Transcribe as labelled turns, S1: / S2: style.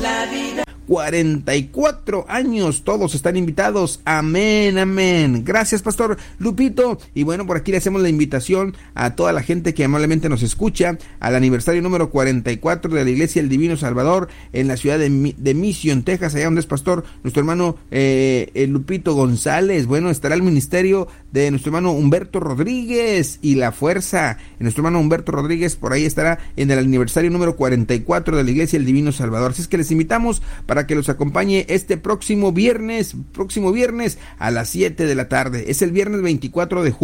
S1: la vida.
S2: 44 años, todos están invitados. Amén, amén. Gracias, Pastor Lupito. Y bueno, por aquí le hacemos la invitación a toda la gente que amablemente nos escucha al aniversario número 44 de la Iglesia El Divino Salvador en la ciudad de Mission, Texas, allá donde es pastor nuestro hermano Lupito González. Bueno, estará el ministerio de nuestro hermano Humberto Rodríguez y la fuerza. Nuestro hermano Humberto Rodríguez por ahí estará en el aniversario número 44 de la Iglesia El Divino Salvador. Así es que les invitamos para que los acompañe este próximo viernes a las 7 de la tarde. Es el viernes 24 de julio.